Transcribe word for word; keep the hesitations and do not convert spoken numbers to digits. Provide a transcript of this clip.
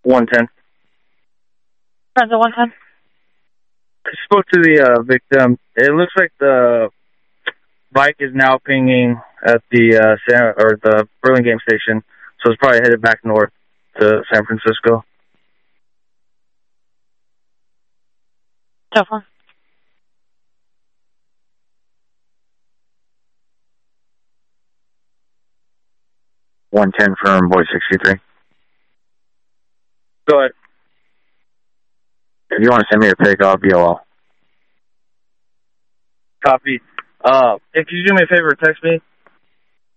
one ten. Present one ten. I spoke to the uh, victim. It looks like the bike is now pinging at the uh, San, or the Burlingame station, so it's probably headed back north to San Francisco. So far. one ten from Boy sixty-three. Go ahead. If you want to send me a pic, I'll be all. Copy. Uh, if you do me a favor, text me